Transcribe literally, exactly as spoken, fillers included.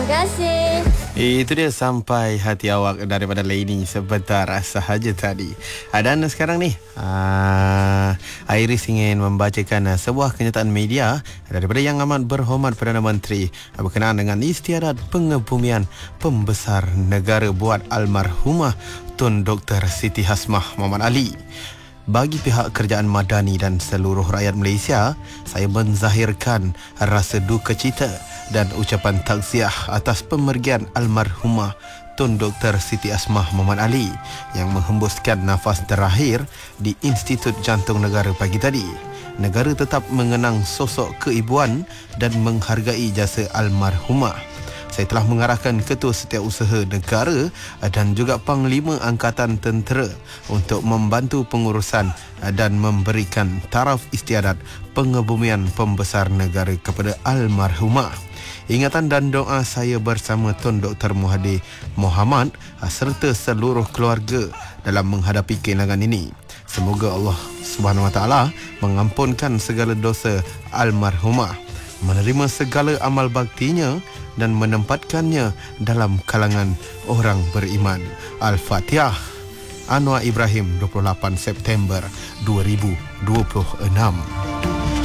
kasih. Itu dia sampai hati awak daripada Laini sebentar sahaja tadi. Dan sekarang ni uh, Iris ingin membacakan uh, sebuah kenyataan media daripada Yang Amat Berhormat Perdana Menteri berkenaan dengan istiadat pengebumian pembesar negara buat almarhumah Tun Doktor Siti Hasmah Muhammad Ali. Bagi pihak kerajaan madani dan seluruh rakyat Malaysia, saya menzahirkan rasa duka cita dan ucapan takziah atas pemergian almarhumah Tun Doktor Siti Hasmah Muhammad Ali yang menghembuskan nafas terakhir di Institut Jantung Negara pagi tadi. Negara tetap mengenang sosok keibuan dan menghargai jasa almarhumah. Saya telah mengarahkan Ketua Setiausaha Negara dan juga Panglima Angkatan Tentera untuk membantu pengurusan dan memberikan taraf istiadat pengebumian pembesar negara kepada almarhumah. Ingatan dan doa saya bersama Tun Doktor Muhadi Muhammad serta seluruh keluarga dalam menghadapi kehilangan ini. Semoga Allah Subhanahu Wa Taala mengampunkan segala dosa almarhumah, menerima segala amal baktinya dan menempatkannya dalam kalangan orang beriman. Al-Fatihah. Anwar Ibrahim, dua puluh lapan September dua ribu dua puluh enam.